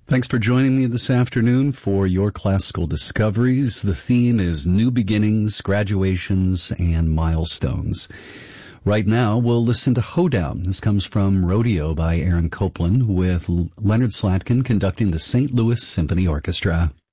Thanks for joining me this afternoon for your classical discoveries. The theme is new beginnings, graduations, and milestones. Right now, we'll listen to Hoedown. This comes from Rodeo by Aaron Copland, with Leonard Slatkin conducting the St. Louis Symphony Orchestra.